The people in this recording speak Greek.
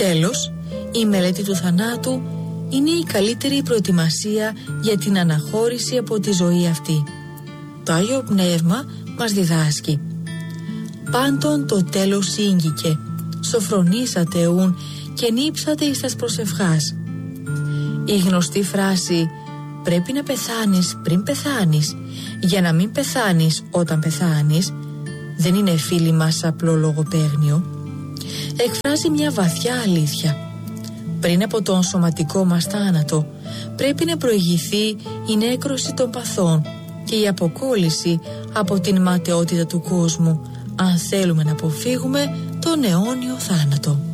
τέλος, η μελέτη του θανάτου είναι η καλύτερη προετοιμασία για την αναχώρηση από τη ζωή αυτή. Το Άγιο Πνεύμα μας διδάσκει: πάντων το τέλος σύγγικε, σοφρονήσατε ουν και νύψατε εις τας προσευχάς. Η γνωστή φράση «πρέπει να πεθάνεις πριν πεθάνεις για να μην πεθάνεις όταν πεθάνεις» δεν είναι, φίλοι μας, απλό λογοπαίγνιο. Εκφράζει μια βαθιά αλήθεια. Πριν από τον σωματικό μας θάνατο πρέπει να προηγηθεί η νέκρωση των παθών και η αποκόλληση από την ματαιότητα του κόσμου, αν θέλουμε να αποφύγουμε τον αιώνιο θάνατο.